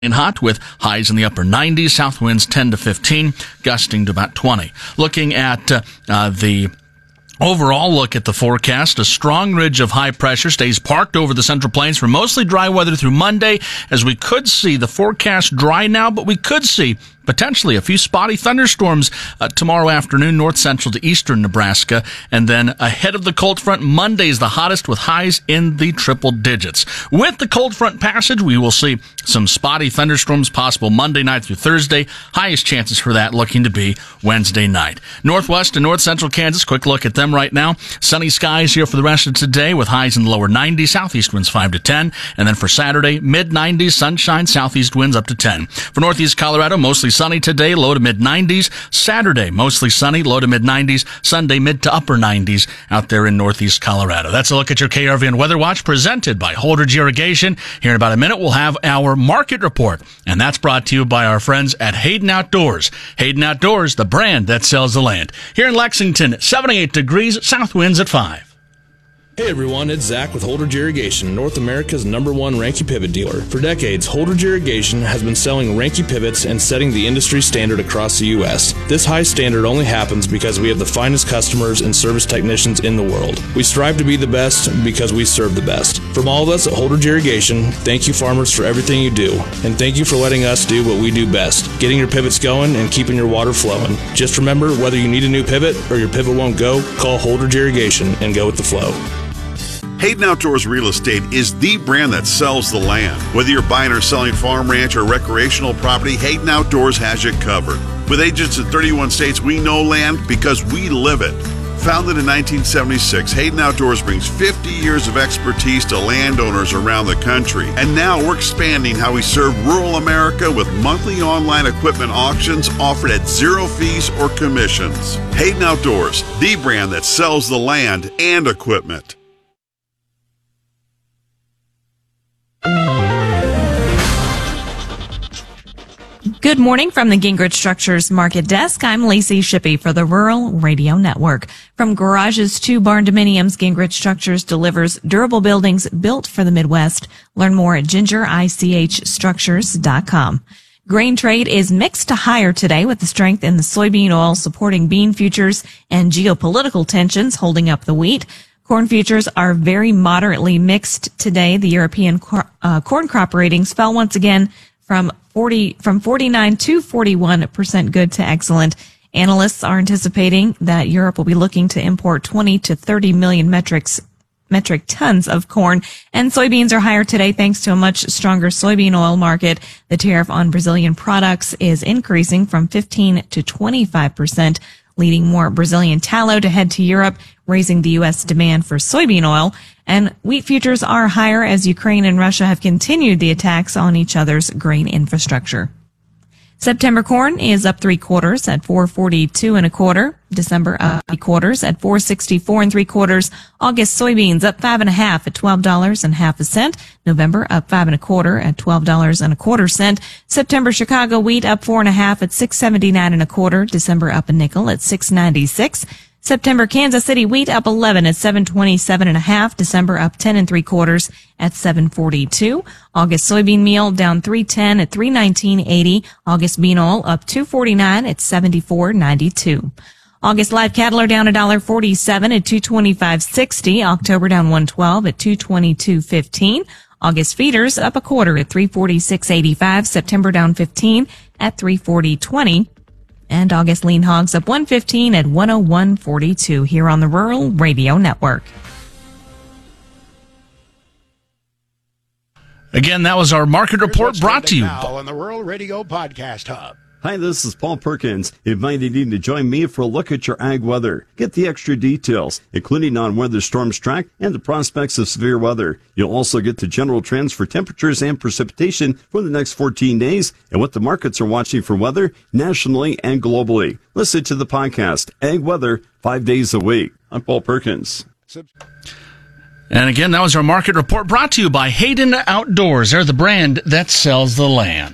and hot with highs in the upper 90s, south winds 10 to 15, gusting to about 20. Looking at the overall look at the forecast, a strong ridge of high pressure stays parked over the Central Plains for mostly dry weather through Monday, as we could see the forecast dry now, but we could see potentially a few spotty thunderstorms tomorrow afternoon, north central to eastern Nebraska. And then ahead of the cold front, Monday is the hottest with highs in the triple digits. With the cold front passage, we will see some spotty thunderstorms possible Monday night through Thursday. Highest chances for that looking to be Wednesday night. Northwest and north central Kansas, quick look at them right now. Sunny skies here for the rest of today with highs in the lower 90s, southeast winds 5 to 10. And then for Saturday, mid 90s, sunshine, southeast winds up to 10. For northeast Colorado, mostly sunny today, low to mid 90s. Saturday, mostly sunny, low to mid 90s. Sunday, mid to upper 90s out there in northeast Colorado. That's a look at your KRVN Weather Watch presented by Holdridge Irrigation. Here in about a minute, we'll have our market report, and that's brought to you by our friends at Hayden Outdoors. Hayden Outdoors, the brand that sells the land. Here in Lexington, 78 degrees, south winds at 5. Hey everyone, it's Zach with Holdridge Irrigation, North America's #1 Ranke pivot dealer. For decades, Holdridge Irrigation has been selling Ranke pivots and setting the industry standard across the U.S. This high standard only happens because we have the finest customers and service technicians in the world. We strive to be the best because we serve the best. From all of us at Holdridge Irrigation, thank you farmers for everything you do, and thank you for letting us do what we do best, getting your pivots going and keeping your water flowing. Just remember, whether you need a new pivot or your pivot won't go, call Holdridge Irrigation and go with the flow. Hayden Outdoors Real Estate is the brand that sells the land. Whether you're buying or selling farm, ranch, or recreational property, Hayden Outdoors has you covered. With agents in 31 states, we know land because we live it. Founded in 1976, Hayden Outdoors brings 50 years of expertise to landowners around the country. And now we're expanding how we serve rural America with monthly online equipment auctions offered at zero fees or commissions. Hayden Outdoors, the brand that sells the land and equipment. Good morning from the Gingrich Structures Market Desk. I'm Lacey Shippey for the Rural Radio Network. From garages to barn dominiums, Gingrich Structures delivers durable buildings built for the Midwest. Learn more at gingerichstructures.com. Grain trade is mixed to higher today with the strength in the soybean oil supporting bean futures and geopolitical tensions holding up the wheat. Corn futures are very moderately mixed today. The European corn crop ratings fell once again from 49 to 41% good to excellent. Analysts are anticipating that Europe will be looking to import 20 to 30 million metric tons of corn, and soybeans are higher today thanks to a much stronger soybean oil market. The tariff on Brazilian products is increasing from 15 to 25%, leading more Brazilian tallow to head to Europe, raising the U.S. demand for soybean oil. And wheat futures are higher as Ukraine and Russia have continued the attacks on each other's grain infrastructure. September corn is up 3/4 at $4.42 1/4. December up 3/4 at $4.64 3/4. August soybeans up 5.5 at $12.50 cents. November up 5 1/4 at $12.25 cents. September Chicago wheat up 4.5 at $6.79 1/4. December up a nickel at $6.96. September Kansas City wheat up 11 at $7.27 December up 10 3/4 at $7.42. August soybean meal down 3.10 at $3.19.80. August bean oil up $2.49 at $74.92. August live cattle are down $1.47 at $225.60. October down $1.12 at $222.15. August feeders up 1/4 at $346.85. September down 15 at $340.20. And August lean hogs up 115 at 101.42 here on the Rural Radio Network. Again, that was our market report brought to you on the Rural Radio Podcast Hub. Hi, this is Paul Perkins, inviting you to join me for a look at your ag weather. Get the extra details, including on where the storms track and the prospects of severe weather. You'll also get the general trends for temperatures and precipitation for the next 14 days and what the markets are watching for weather nationally and globally. Listen to the podcast, Ag Weather, 5 days a week. I'm Paul Perkins. And again, that was our market report brought to you by Hayden Outdoors. They're the brand that sells the land.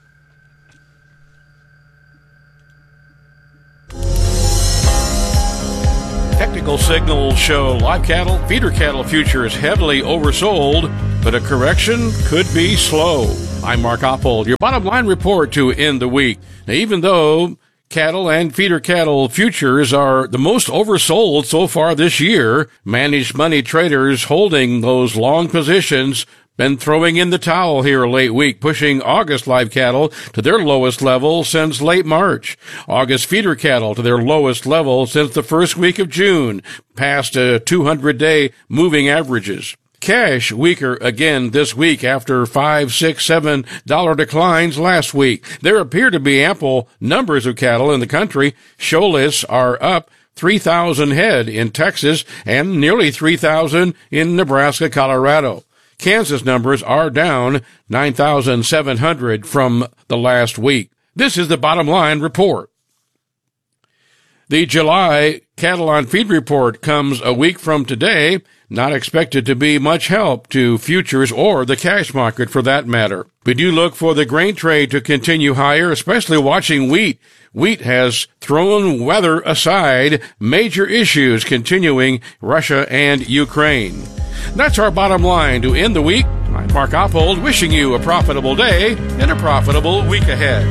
Technical signals show live feeder cattle future is heavily oversold, but a correction could be slow. I'm Mark Oppold. Your bottom line report to end the week. Now, even though cattle and feeder cattle futures are the most oversold so far this year, managed money traders holding those long positions been throwing in the towel here late week, pushing August live cattle to their lowest level since late March. August feeder cattle to their lowest level since the first week of June, past 200-day moving averages. Cash weaker again this week after $5, $6, $7 declines last week. There appear to be ample numbers of cattle in the country. Show lists are up 3,000 head in Texas and nearly 3,000 in Nebraska, Colorado. Kansas numbers are down 9,700 from the last week. This is the bottom line report. The July cattle on feed report comes a week from today, not expected to be much help to futures or the cash market for that matter. We do look for the grain trade to continue higher, especially watching wheat. Wheat has thrown weather aside, major issues continuing Russia and Ukraine. That's our bottom line to end the week. I'm Mark Oppold, wishing you a profitable day and a profitable week ahead.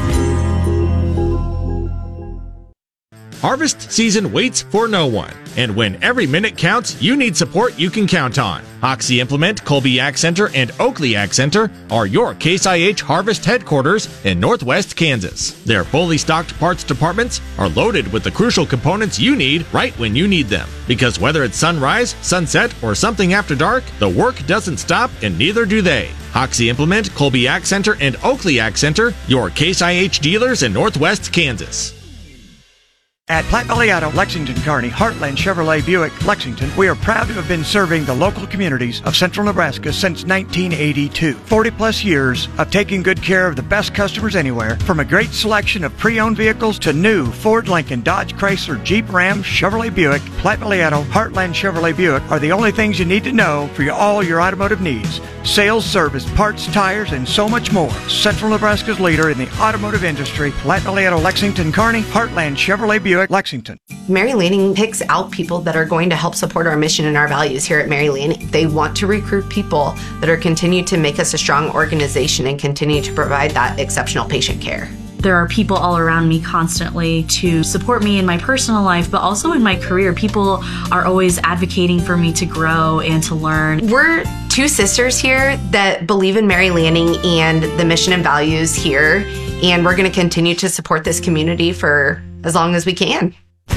Harvest season waits for no one. And when every minute counts, you need support you can count on. Hoxie Implement, Colby Ag Center, and Oakley Ag Center are your Case IH Harvest headquarters in Northwest Kansas. Their fully stocked parts departments are loaded with the crucial components you need right when you need them. Because whether it's sunrise, sunset, or something after dark, the work doesn't stop and neither do they. Hoxie Implement, Colby Ag Center, and Oakley Ag Center, your Case IH dealers in Northwest Kansas. At Platte Valley Auto, Lexington, Kearney, Heartland Chevrolet Buick, Lexington, we are proud to have been serving the local communities of central Nebraska since 1982. 40 plus years of taking good care of the best customers anywhere, from a great selection of pre-owned vehicles to new Ford, Lincoln, Dodge, Chrysler, Jeep, Ram, Chevrolet Buick. Platte Valley Auto, Heartland Chevrolet Buick are the only things you need to know for all your automotive needs. Sales, service, parts, tires, and so much more. Central Nebraska's leader in the automotive industry, Platte Valley Auto, Lexington, Kearney, Heartland Chevrolet Buick, Lexington. Mary Lanning picks out people that are going to help support our mission and our values here at Mary Lanning. They want to recruit people that are continue to make us a strong organization and continue to provide that exceptional patient care. There are people all around me constantly to support me in my personal life, but also in my career. People are always advocating for me to grow and to learn. We're two sisters here that believe in Mary Lanning and the mission and values here, and we're going to continue to support this community for as long as we can.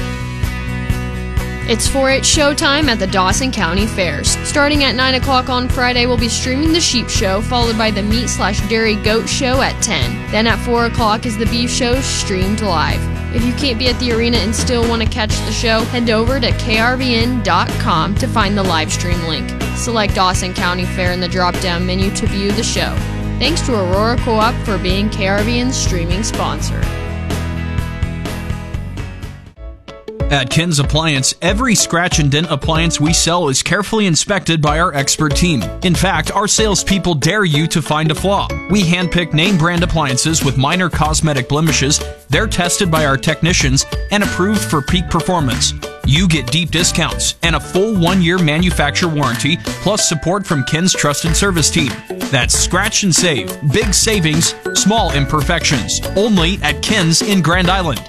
It's 4-H showtime at the Dawson County Fairs. Starting at 9 o'clock on Friday, we'll be streaming the Sheep Show, followed by the Meat/Dairy Goat Show at 10. Then at 4 o'clock is the Beef Show streamed live. If you can't be at the arena and still want to catch the show, head over to krvn.com to find the live stream link. Select Dawson County Fair in the drop-down menu to view the show. Thanks to Aurora Co-op for being KRVN's streaming sponsor. At Ken's Appliance, every scratch and dent appliance we sell is carefully inspected by our expert team. In fact, our salespeople dare you to find a flaw. We handpick name brand appliances with minor cosmetic blemishes. They're tested by our technicians and approved for peak performance. You get deep discounts and a full 1-year manufacturer warranty, plus support from Ken's trusted service team. That's scratch and save. Big savings, small imperfections. Only at Ken's in Grand Island.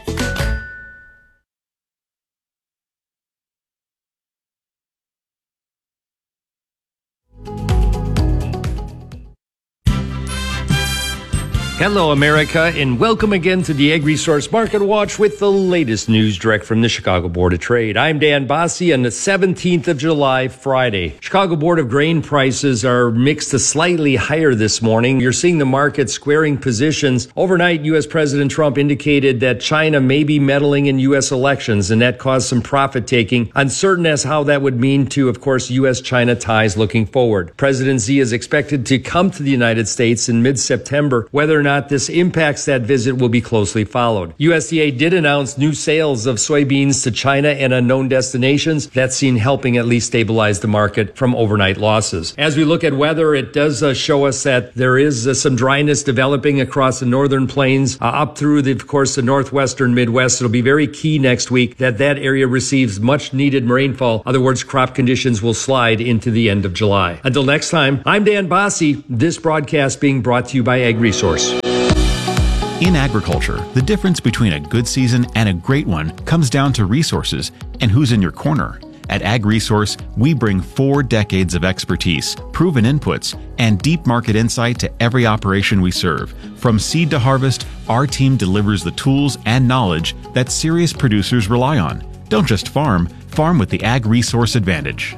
Hello, America, and welcome again to the Ag Resource Market Watch with the latest news direct from the Chicago Board of Trade. I'm Dan Bossie on the 17th of July, Friday. Chicago Board of Grain prices are mixed to slightly higher this morning. You're seeing the market squaring positions. Overnight, U.S. President Trump indicated that China may be meddling in U.S. elections, and that caused some profit taking. Uncertain as how that would mean to, of course, U.S.-China ties looking forward. President Xi is expected to come to the United States in mid-September. Whether or not not this impacts that visit will be closely followed. USDA did announce new sales of soybeans to China and unknown destinations. That's seen helping at least stabilize the market from overnight losses. As we look at weather, it does show us that there is some dryness developing across the northern plains up through, of course, the northwestern Midwest. It'll be very key next week that area receives much needed rainfall. In other words, crop conditions will slide into the end of July. Until next time, I'm Dan Bosse. This broadcast being brought to you by AgResource. In agriculture, the difference between a good season and a great one comes down to resources and who's in your corner. At AgResource, we bring 4 decades of expertise, proven inputs, and deep market insight to every operation we serve. From seed to harvest, our team delivers the tools and knowledge that serious producers rely on. Don't just farm, farm with the AgResource advantage.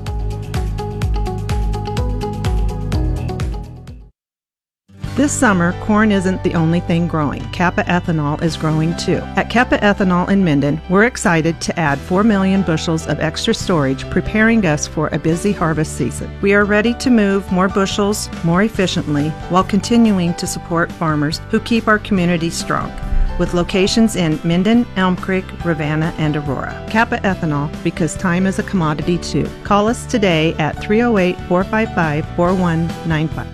This summer, corn isn't the only thing growing. Kappa Ethanol is growing too. At Kappa Ethanol in Minden, we're excited to add 4 million bushels of extra storage, preparing us for a busy harvest season. We are ready to move more bushels more efficiently while continuing to support farmers who keep our community strong. With locations in Minden, Elm Creek, Ravenna, and Aurora. Kappa Ethanol, because time is a commodity too. Call us today at 308-455-4195.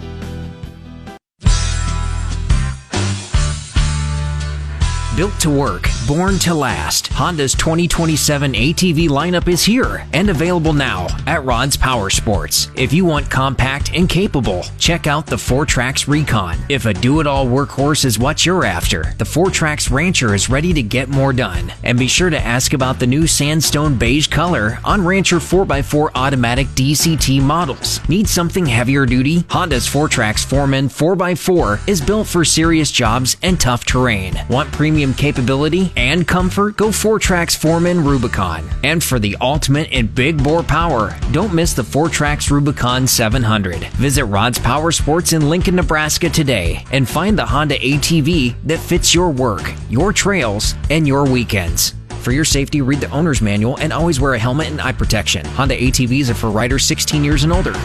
Built to work, born to last, Honda's 2027 ATV lineup is here and available now at Rod's Power Sports. If you want compact and capable, check out the 4Trax Recon. If a do-it-all workhorse is what you're after, the 4Trax Rancher is ready to get more done. And be sure to ask about the new sandstone beige color on Rancher 4x4 automatic DCT models. Need something heavier duty? Honda's 4Trax Foreman 4x4 is built for serious jobs and tough terrain. Want premium capability and comfort? Go 4Trax Foreman Rubicon. And for the ultimate in big bore power, don't miss the 4Trax Rubicon 700. Visit Rod's Power Sports in Lincoln, Nebraska today and find the Honda ATV that fits your work, your trails, and your weekends. For your safety, read the owner's manual and always wear a helmet and eye protection. Honda ATVs are for riders 16 years and older.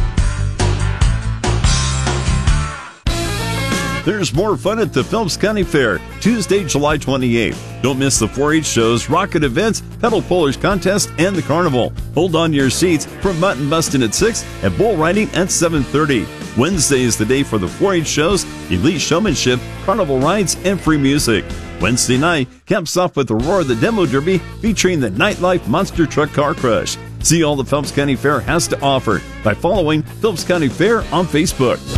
There's more fun at the Phelps County Fair, Tuesday, July 28th. Don't miss the 4-H shows, rocket events, pedal pullers contest, and the carnival. Hold on to your seats for mutton busting at 6 and bull riding at 7:30. Wednesday is the day for the 4-H shows, elite showmanship, carnival rides, and free music. Wednesday night caps off with Aurora the Demo Derby featuring the Nightlife Monster Truck Car Crush. See all the Phelps County Fair has to offer by following Phelps County Fair on Facebook.